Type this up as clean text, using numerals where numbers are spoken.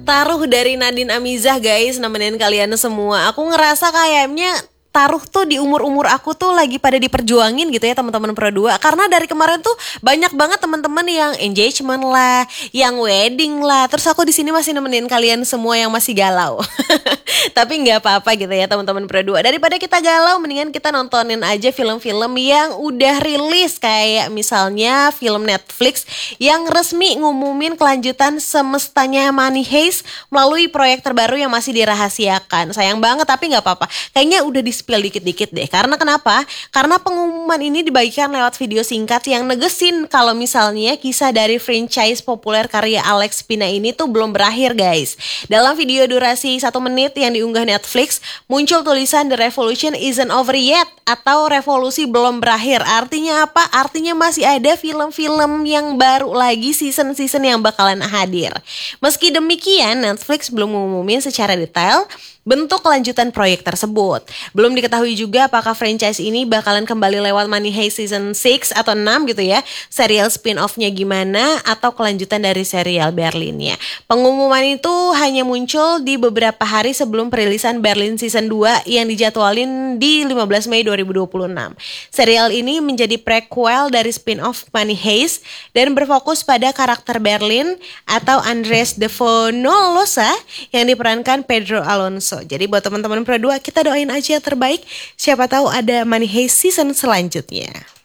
Taruh dari Nadine Amizah guys, nemenin kalian semua. Aku ngerasa kayaknya Taruh tuh di umur-umur aku tuh lagi pada diperjuangin gitu ya teman-teman Pro 2. Karena dari kemarin tuh banyak banget teman-teman yang engagement lah, yang wedding lah. Terus aku di sini masih nemenin kalian semua yang masih galau. Tapi nggak apa-apa gitu ya teman-teman Pro 2. Daripada kita galau, mendingan kita nontonin aja film-film yang udah rilis. Kayak misalnya film Netflix yang resmi ngumumin kelanjutan semestanya Money Heist melalui proyek terbaru yang masih dirahasiakan. Sayang banget tapi nggak apa-apa. Kayaknya udah di-spill dikit-dikit deh. Karena kenapa? Karena pengumuman ini dibagikan lewat video singkat yang negesin kalau misalnya kisah dari franchise populer karya Alex Pina ini tuh belum berakhir guys. Dalam video durasi 1 menit yang diunggah Netflix, muncul tulisan The Revolution isn't over yet atau revolusi belum berakhir. Artinya apa? Artinya masih ada film-film yang baru lagi, season-season yang bakalan hadir. Meski demikian, Netflix belum ngumumin secara detail bentuk kelanjutan proyek tersebut. Belum diketahui juga apakah franchise ini bakalan kembali lewat Money Heist season 6 atau 6 gitu ya. Serial spin-off-nya gimana atau kelanjutan dari serial Berlinnya. Pengumuman itu hanya muncul di beberapa hari sebelum perilisan Berlin season 2 yang dijadwalin di 15 Mei 2026. Serial ini menjadi prequel dari spin-off Money Heist dan berfokus pada karakter Berlin atau Andres de Fonolosa yang diperankan Pedro Alonso. Jadi buat teman-teman Pro 2, kita doain aja yang terbaik. Siapa tahu ada Money Heist season selanjutnya.